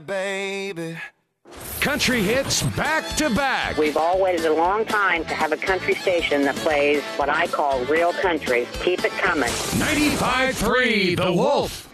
baby. Country hits back to back. We've all waited a long time to have a country station that plays what I call real country. Keep it coming. 95.3 The Wolf.